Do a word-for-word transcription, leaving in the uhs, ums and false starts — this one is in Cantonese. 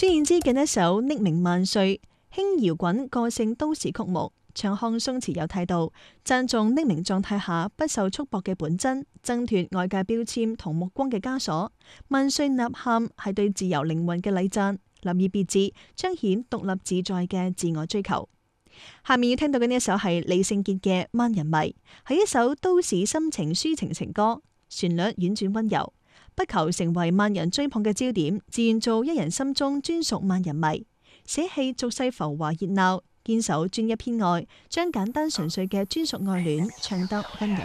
孫燕姿嘅一首匿名萬歲，輕搖滾個性都市曲目，唱腔鬆弛有態度，讚頌匿名狀態下不受束縛嘅本真，掙脫外界標籤同目光嘅枷鎖。萬歲吶喊係對自由靈魂嘅禮讚，立意別致，彰顯獨立自在嘅自我追求。下面要聽到嘅呢一首係李聖傑嘅《萬人迷》，係一首都市心情抒情情歌，旋律婉轉溫柔，不求成為萬人追捧嘅焦點，自願做一人心中專屬萬人迷，捨棄俗世浮華熱鬧，堅守專一偏愛，將簡單純粹嘅專屬愛戀唱得溫柔。